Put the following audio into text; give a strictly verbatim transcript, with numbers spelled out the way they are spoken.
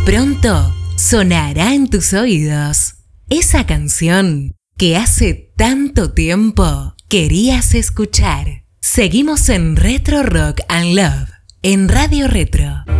Pronto sonará en tus oídos esa canción que hace tanto tiempo querías escuchar. Seguimos en Retro Rock and Love, en Radio Retro.